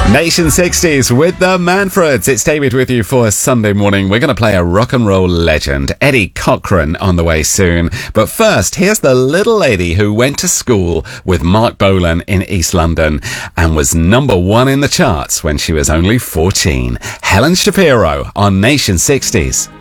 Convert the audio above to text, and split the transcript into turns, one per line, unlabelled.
Nation 60s with the Manfreds. It's David with you for Sunday morning. We're going to play a rock and roll legend, Eddie Cochran, on the way soon. But first, here's the little lady who went to school with Mark Bolan in East London and was number one in the charts when she was only 14. Helen Shapiro on Nation 60s.